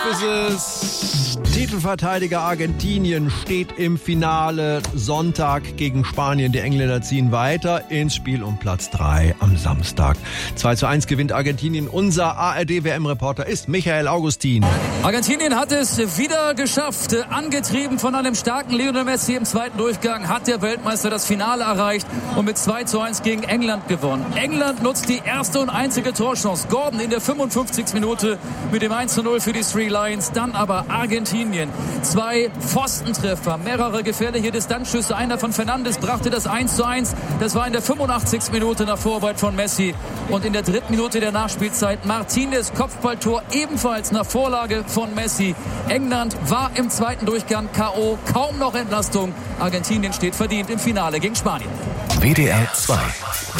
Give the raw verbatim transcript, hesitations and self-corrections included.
Ist es Titelverteidiger Argentinien steht im Finale Sonntag gegen Spanien. Die Engländer ziehen weiter ins Spiel um Platz drei am Samstag. zwei zu eins gewinnt Argentinien. Unser A R D-W M-Reporter ist Michael Augustin. Argentinien hat es wieder geschafft. Angetrieben von einem starken Lionel Messi im zweiten Durchgang hat der Weltmeister das Finale erreicht und mit zwei zu eins gegen England gewonnen. England nutzt die erste und einzige Torchance. Gordon in der fünfundfünfzigsten Minute mit dem eins zu null für die Three Lions. Dann aber Argentinien. Zwei Pfostentreffer, mehrere gefährliche Distanzschüsse. Einer von Fernandes brachte das eins zu eins. Das war in der fünfundachtzigsten Minute nach Vorarbeit von Messi. Und in der dritten Minute der Nachspielzeit Martinez Kopfballtor, ebenfalls nach Vorlage von Messi. England war im zweiten Durchgang K O. Kaum noch Entlastung. Argentinien steht verdient im Finale gegen Spanien. W D R zwei